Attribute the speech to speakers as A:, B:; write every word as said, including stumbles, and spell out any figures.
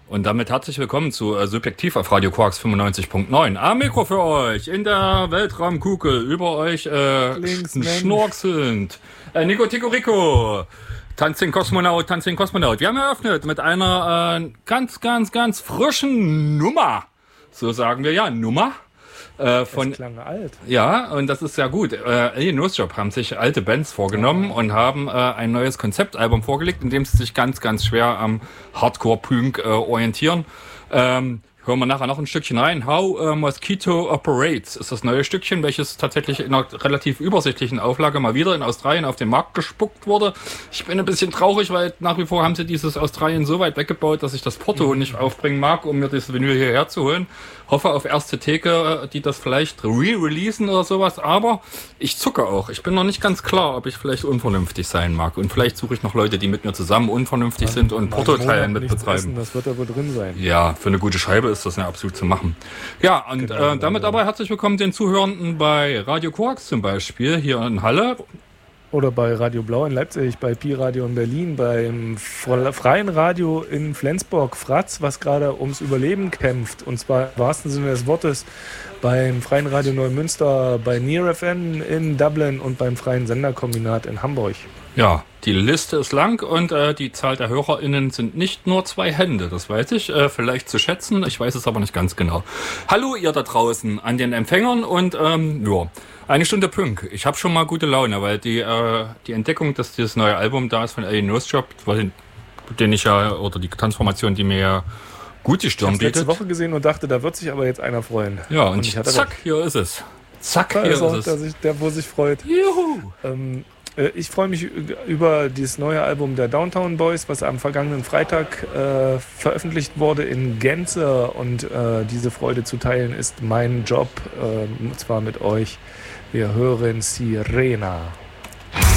A: Und damit herzlich willkommen zu äh, Subjektiv auf Radio Quarks fünfundneunzig Punkt neun. Am Mikro für euch, in der Weltraumkugel, über euch äh,
B: Links,
A: schnorzelnd. Äh, Nico Tico Tanzing Kosmonaut, Tanzing Kosmonaut. Wir haben eröffnet mit einer äh, ganz, ganz, ganz frischen Nummer. So sagen wir ja, Nummer. Äh, von,
B: das klang alt.
A: Ja, und das ist ja gut. Äh, Alien Nosejob haben sich alte Bands vorgenommen und haben äh, ein neues Konzeptalbum vorgelegt, in dem sie sich ganz, ganz schwer am Hardcore-Punk äh, orientieren. Ähm, hören wir nachher noch ein Stückchen rein. How uh, Mosquito Operates ist das neue Stückchen, welches tatsächlich in einer relativ übersichtlichen Auflage mal wieder in Australien auf den Markt gespuckt wurde. Ich bin ein bisschen traurig, weil nach wie vor haben sie dieses Australien so weit weggebaut, dass ich das Porto nicht aufbringen mag, um mir das Vinyl hierher zu holen. Hoffe auf erste Theke, die das vielleicht re-releasen oder sowas, aber ich zucke auch. Ich bin noch nicht ganz klar, ob ich vielleicht unvernünftig sein mag. Und vielleicht suche ich noch Leute, die mit mir zusammen unvernünftig man, sind und Porto-Teilen mit betreiben.
B: Essen, das wird da wohl drin sein.
A: Ja, für eine gute Scheibe ist das ja absolut zu machen. Ja, und genau, äh, damit aber herzlich willkommen den Zuhörenden bei Radio Quarks zum Beispiel, hier in Halle.
B: Oder bei Radio Blau in Leipzig, bei Pi Radio in Berlin, beim Freien Radio in Flensburg, Fratz, was gerade ums Überleben kämpft. Und zwar im wahrsten Sinne des Wortes beim Freien Radio Neumünster, bei Near F M in Dublin und beim Freien Senderkombinat in Hamburg.
A: Ja, die Liste ist lang und äh, die Zahl der HörerInnen sind nicht nur zwei Hände, das weiß ich, äh, vielleicht zu schätzen, ich weiß es aber nicht ganz genau. Hallo ihr da draußen an den Empfängern und ähm, ja, eine Stunde Punk. Ich habe schon mal gute Laune, weil die äh, die Entdeckung, dass dieses neue Album da ist von Alien Nosejob, den ich ja, oder die Transformation, die mir ja gut die Stirn bietet.
B: Ich habe letzte Woche gesehen und dachte, da wird sich aber jetzt einer freuen.
A: Ja, und, und
B: ich
A: hatte zack, hier ist es. Zack,
B: da
A: hier
B: ist, auch,
A: ist es.
B: Der, der, wo sich freut.
A: Juhu!
B: Ähm, Ich freue mich über dieses neue Album der Downtown Boys, was am vergangenen Freitag äh, veröffentlicht wurde in Gänze. Und äh, diese Freude zu teilen ist mein Job, äh, und zwar mit euch. Wir hören Sirena.